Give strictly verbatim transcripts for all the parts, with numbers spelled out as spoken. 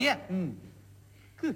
耶， 嗯， 呵，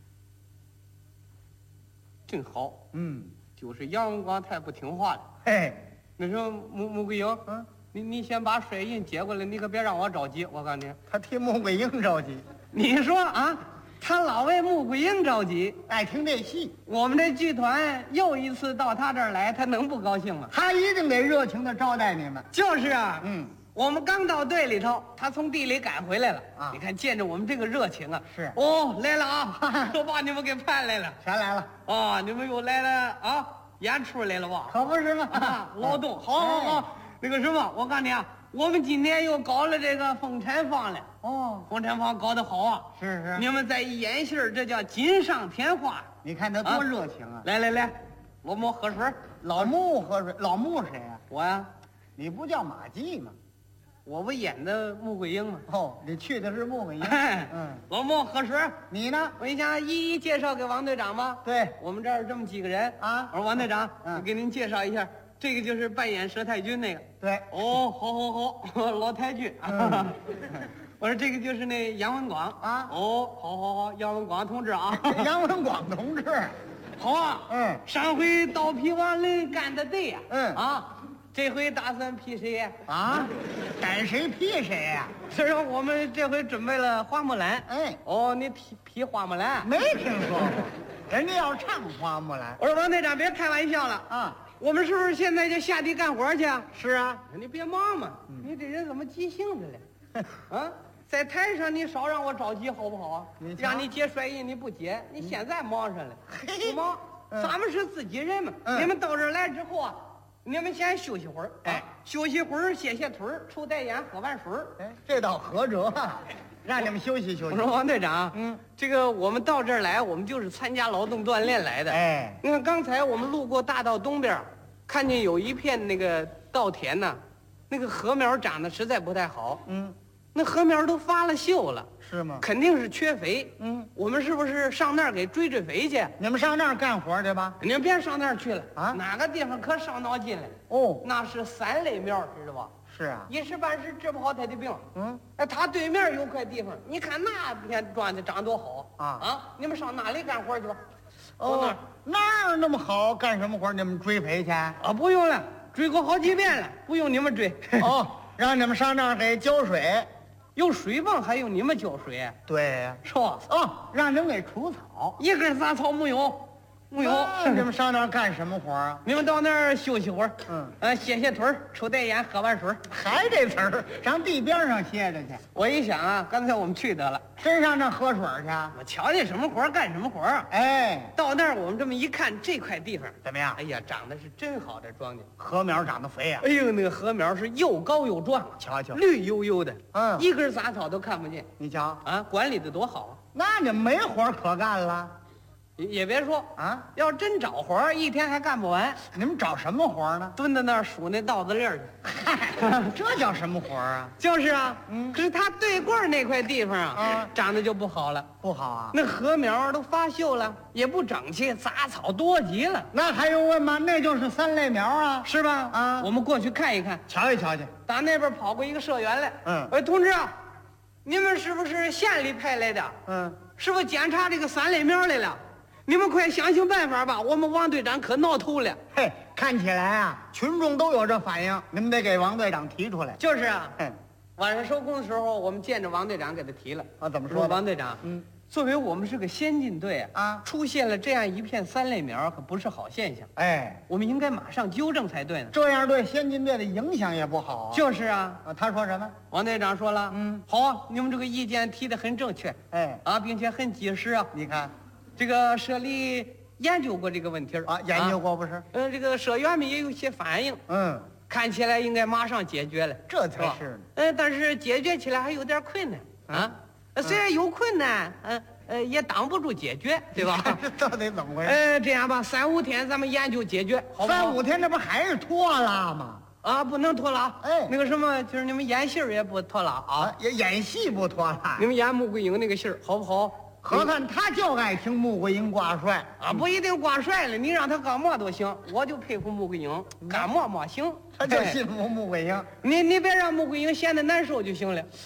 真好。 嗯， 就是杨文广太不听话了。 嘿， 那时候穆穆桂英， 嗯， 你你先把水印接过来，你可别让我着急。我告诉你， 他替穆桂英着急， 你说啊，他老为穆桂英着急， 爱听这戏， 我们这剧团又一次到他这儿来，他能不高兴吗？ 他一定得热情的招待你们。 就是啊， 嗯， 我们刚到队里头，他从地里赶回来了啊你看见着我们这个热情啊， 是哦，来了啊，都把你们给盼来了。 全来了， 哦，你们又来了啊，演出来了吧？ 可不是吗？ 啊，劳动，好好好。那个什么，我告诉你啊，我们今天又搞了这个风产坊了。 哦， 风产坊搞得好啊！ 是是， 你们再一演戏儿，这叫锦上添花。 你看他多热情啊！ 来来来，老莫喝水。 老穆喝水，老穆谁呀？ 我呀， 你不叫马季吗？ 我不演的穆桂英吗？ 哦，你去的是穆桂英。嗯， 老莫喝水。 你呢？ 我你想一一介绍给王队长吧。 对， 我们这儿这么几个人啊我说王队长， 嗯我给您介绍一下，这个就是扮演佘太君那个。 对， 哦，好好好，老太君。 嗯我说这个就是那杨文广啊哦，好好好，杨文广同志啊。 杨文广同志。 好啊。 嗯， 上回刀劈王林干的对呀。 嗯啊，这回打算劈谁呀？ 啊，逮谁劈谁呀？ 是说我们这回准备了花木兰。 哎， 哦，你劈劈花木兰？ 没听说过，人家要唱花木兰我说王队长别开玩笑了， 啊。 我们是不是现在就下地干活去啊？ 是啊， 你别忙嘛，你这人怎么急性子了？啊，在台上你少让我着急好不好啊你？瞧让你接摔印你不接，你现在忙上了， 嘿不忙？ 嗯咱们是自己人嘛。 嗯你们到这儿来之后啊，你们先休息会儿， 哎啊，休息会儿，歇歇腿儿，抽袋烟，喝碗水儿。 哎，这倒合辙啊，让你们休息休息。 我说王队长， 嗯， 这个我们到这儿来，我们就是参加劳动锻炼来的。 哎， 你看刚才我们路过大道东边，看见有一片那个稻田呐，那个禾苗长得实在不太好， 嗯， 那禾苗都发了锈了， 是吗？ 肯定是缺肥。 嗯， 我们是不是上那儿给追追肥去？ 你们上那儿干活去吧。 你们别上那儿去了啊哪个地方可伤脑筋了？ 哦， 那是三类苗，知道吧？ 是啊， 一时半时治不好他的病。 嗯， 哎，他对面有块地方，你看那片庄稼长多好啊啊！你们上那里干活去吧。到那哦儿， 那儿那么好，干什么活？你们追肥去？ 啊，不用了，追过好几遍了，不用你们追。 哦，让你们上那儿给浇水。 有水泵还用你们浇水？ 对呀、 是吧？ 哦，让你们给除草。 一根杂草没有，没有。 那你们上那儿干什么活啊？ 你们到那儿休息会儿， 嗯， 呃，歇歇腿儿，抽袋烟，喝碗水儿。 还这词儿，上地边上歇着去。 我一想啊，刚才我们去得了， 真上那儿喝水去？ 我瞧见什么活儿干什么活儿啊。 哎， 到那儿我们这么一看，这块地方， 怎么样哎？呀，长得是真好，这庄稼。 禾苗长得肥呀、 哎呦，那个禾苗是又高又壮， 瞧瞧， 绿油油的， 嗯一根杂草都看不见你瞧， 啊，管理的多好啊！ 那你们没活可干了也也别说， 啊？ 要真找活儿，一天还干不完， 你们找什么活呢？ 蹲在那儿数那稻子粒儿去。 嗨，这叫什么活啊？ 就是啊， 嗯可是他对过儿那块地方啊， 啊长得就不好了， 不好啊？ 那禾苗都发锈了，也不整齐，杂草多极了， 那还用问吗？那就是三类苗啊！ 是吧？ 啊我们过去看一看。 瞧一瞧去。 打那边跑过一个社员来， 嗯喂，同志啊，你们是不是县里派来的？ 嗯， 是不是检查这个三类苗来了？你们快想想办法吧！我们王队长可闹头了。 嘿，看起来啊，群众都有这反应，你们得给王队长提出来。 就是啊， 哼， 晚上收工的时候，我们见着王队长给他提了。 啊，怎么说说吧？ 王队长， 嗯， 作为我们是个先进队啊出现了这样一片三类苗，可不是好现象。 哎， 我们应该马上纠正才对呢。 这样对先进队的影响也不好啊。 就是啊， 啊，他说什么？ 王队长说了， 嗯， 好啊，你们这个意见提得很正确哎， 啊，并且很及时啊。 你看这个社里研究过这个问题儿啊，研究过不是？ 呃，这个社员们也有些反应， 嗯， 看起来应该马上解决了。 这才吧是呢。 嗯，但是解决起来还有点困难啊。呃虽然有困难，嗯呃，也挡不住解决，对吧？ 这到底怎么回事？ 呃，这样吧，三五天咱们研究解决，好不好？ 三五天，这不还是拖拉吗？ 啊，不能拖拉。 哎那个什么，就是你们演戏儿也不拖拉啊。 啊，也演戏不拖拉你。们演穆桂英那个戏儿好不好？ 何看他就爱听穆桂英挂帅啊，不一定挂帅了，你让他干嘛都行。我就佩服穆桂英，干嘛嘛行。 他就哎信服穆桂英。 你你别让穆桂英闲得难受就行了。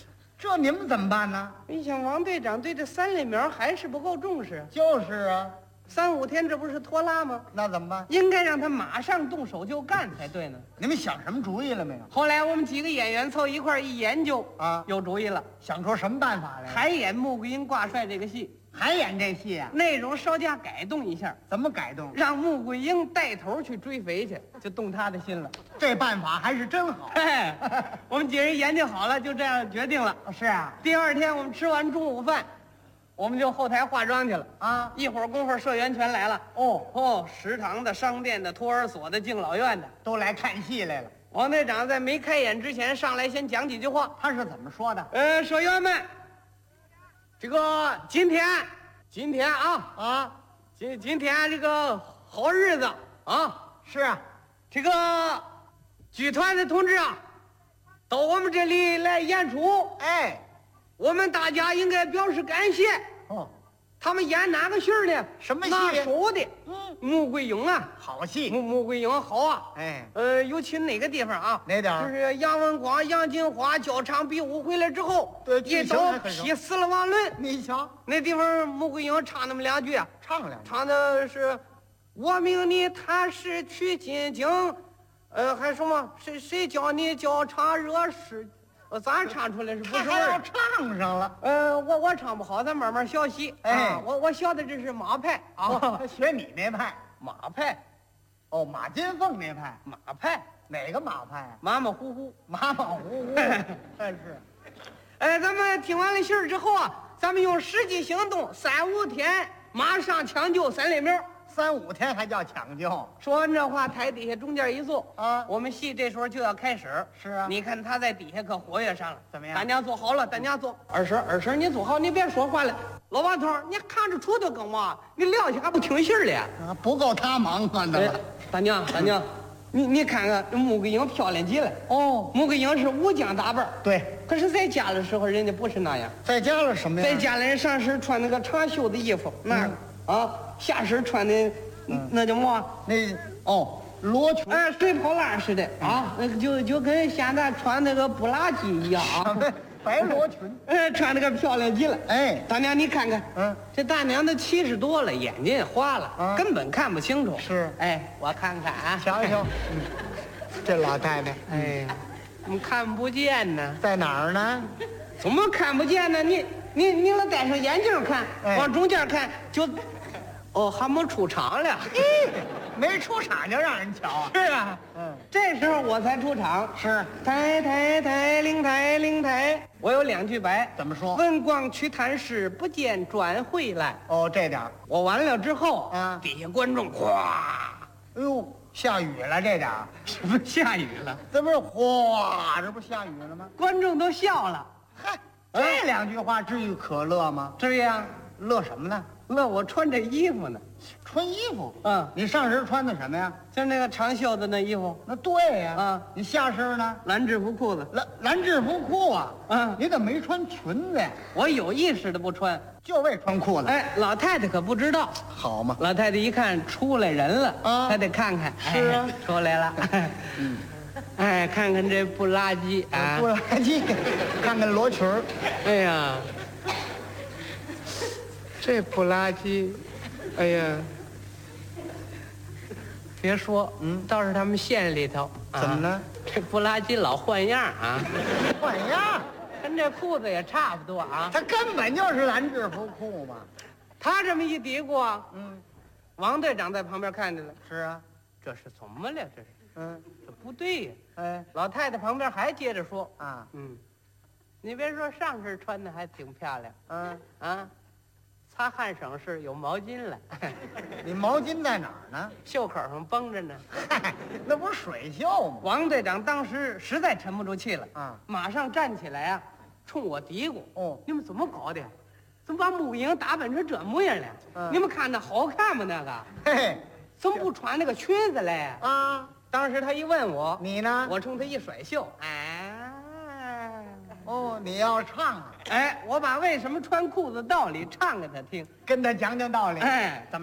这你们怎么办呢？ 你想王队长对这三类苗还是不够重视， 就是啊， 三五天这不是拖拉吗？ 那怎么办？ 应该让他马上动手就干才对呢。 你们想什么主意了没有？ 后来我们几个演员凑一块儿一研究啊有主意了， 想出什么办法来？ 还演穆桂英挂帅这个戏， 还演这戏啊？ 内容稍加改动一下， 怎么改动？ 让穆桂英带头去追肥去，就动他的心了。 这办法还是真好。 嘿，我们几人研究好了，就这样决定了。 是啊， 第二天我们吃完中午饭，我们就后台化妆去了。 啊， 一会儿功夫，社员全来了。 哦， 哦，食堂的、商店的、托儿所的、敬老院的。 都来看戏来了。 王队长在没开演之前上来先讲几句话。 他是怎么说的？ 呃，社员们，这个今天，今天啊啊， 今今天这个好日子啊， 是啊， 这个剧团的同志啊，到我们这里来演出， 哎， 我们大家应该表示感谢。 哦， 他们演哪个戏儿呢？ 什么戏拿手的， 嗯， 穆桂英啊， 好戏。 穆穆桂英好啊。 哎， 呃，尤其哪个地方啊？ 哪点儿就是杨文广、杨金花交场比武回来之后， 对一剧情刀还很熟劈死了王伦。 你瞧， 那地方穆桂英唱那么两句啊， 唱两句。 唱的是“我命你踏实取金经”，呃，还什么谁谁教你交场惹事？呃，咱唱出来是不是味他还要儿？ 唱上了。 呃，我我唱不好，咱慢慢学习。 哎啊，我我学的这是马派啊哦，，他学你那派。 马派， 哦，马金凤那派。 马派， 哪个马派啊？ 马马虎虎。 马马虎虎。但是， 哎，咱们听完了信儿之后啊，咱们用实际行动，三五天马上抢救三类苗。 三五天还叫抢救？ 说完这话，台底下中间一坐啊我们戏这时候就要开始。 是啊你看他在底下可活跃上了。 怎么样大家坐好了，大家坐。二婶，二婶，你坐好，你别说话了。老王头，你看着杵头干嘛？你撂下还不听信儿了？ 啊，不够他忙啊，那哎么。 大娘，大娘，你你看看这穆桂英漂亮极了。 哦， 穆桂英是武将打扮， 对， 可是在家的时候人家不是那样。 在家了什么呀？ 在家里人上身穿那个长袖的衣服，那个啊，下身穿的那叫么？ 那哦，罗裙。 哎，水泡烂似的啊，那个就就跟现在穿那个布拉吉一样啊， 白罗裙。 哎，穿那个漂亮极了。 哎， 大娘，你看看， 嗯， 这大娘都七十多了，眼睛也花了， 啊根本看不清楚。 是哎，我看看啊， 瞧一瞧，嗯，这老太太哎，怎么看不见呢？ 在哪儿呢？ 怎么看不见呢？你你你老戴上眼镜看， 哎往中间看就，哦，还没出场了。 没出场就让人瞧啊。 是啊， 嗯， 这时候我才出场。 是抬抬抬，灵台灵台，我有两句白， 怎么说？ 文广去探视，不见转回来。 哦，这点儿。 我完了之后， 啊底下观众哗， 哎呦，下雨了，这点儿。 什么下雨了？ 这不是哗，这不是下雨了吗？ 观众都笑了。 嗨，这两句话至于可乐吗？ 这样， 乐什么呢？ 乐我穿这衣服呢。 穿衣服。 嗯， 你上身穿的什么呀？ 就那个长袖的那衣服， 那对呀。 啊你下身呢？ 蓝制服裤子。 蓝蓝制服裤啊。 嗯， 你怎么没穿裙子呀？ 我有意识的不穿。 就为穿裤子。 哎，老太太可不知道。 好嘛。 老太太一看出来人了， 啊她得看看。 是啊哎出来了。 嗯， 哎，看看这不拉几啊不！垃圾，看看罗裙儿。 哎呀，这不拉几，哎呀，别说，嗯，倒是他们县里头，啊怎么了？ 这不拉几老换样啊， 换样， 跟这裤子也差不多啊。 它根本就是蓝制服裤嘛。 他这么一嘀咕啊， 嗯， 王队长在旁边看着了， 是啊。 这是怎么了？这是， 嗯， 这不对呀。 哎老太太旁边还接着说， 啊， 嗯，你别说上身穿的还挺漂亮嗯， 啊，擦汗省事有毛巾了， 你毛巾在哪儿呢？ 袖口上绷着呢。 嗨，那不是水袖吗？ 王队长当时实在沉不住气了， 啊， 马上站起来啊，冲我嘀咕：“ 哦， 你们怎么搞的？怎么把穆桂英打扮成这模样了？ 嗯你们看那好看吗？那个嘿嘿， 怎么不穿那个裙子嘞？” 啊， 当时他一问我， 你呢？ 我冲他一甩袖，哎， 哦，你要唱啊， 哎，我把为什么穿裤子道理唱给他听， 跟他讲讲道理。 哎，怎么？